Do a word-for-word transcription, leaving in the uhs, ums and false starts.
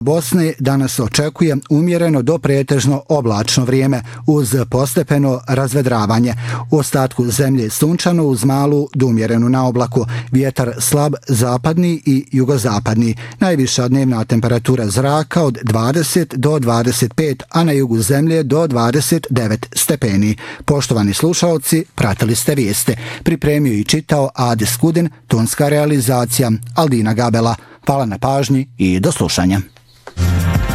Bosne danas očekuje umjereno do pretežno oblačno vrijeme uz postepeno razvedravanje. U ostatku zemlje sunčano uz malu do umjerenu na oblaku. Vjetar slab zapadni i jugozapadni. Najviša dnevna temperatura zraka od dvadeset do dvadeset pet, a na jugu zemlje do dvadeset devet stepeni. Poštovani slušaoci, pratili ste vijeste. Pripremio i čitao Ade Skudin, tonska realizacija Aldina Gabela. Hvala na pažnji i do slušanja.